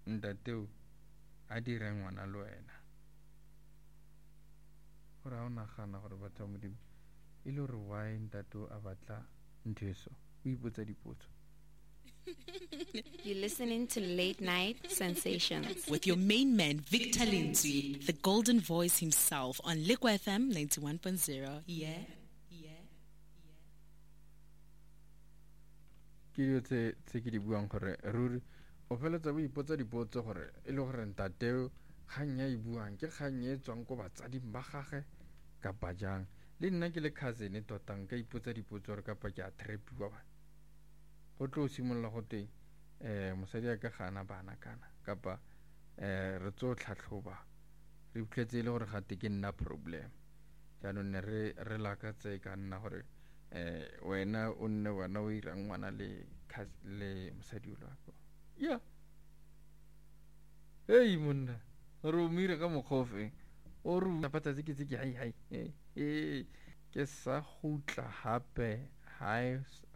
ntateo a dire ngwana le wena gore a o nagana gore batho ba modimo e le gore why ntateo a batla ntho eso o ipotsa dipotso. You're listening to Late Night Sensations with your main man, Victor Lindsay, the golden voice himself on Liqua FM 91.0. Yeah. Ke dio tse ke di buang gore ruri o feletsa o ipotsa dipotso gore e le gore ntateo kgang ya e buang ke kgang e tswang ko batsading ba gage kapa jang. Le nna ke le cousin totang ka ipotsa dipotso gore kapa ke a trepiwa ba go tlo simolola go teng mosadi a ka gana bana kana kapa re tso tlhatlhoba re utlwetse ile gore gate ke nna problem jaanong ne re laka tse ka nna gore wena o nne wena o ira ngwana le mosadi o lwako ya hey monna re o mire ka mokgofe o re napatsa ke hai ke sa gutla hape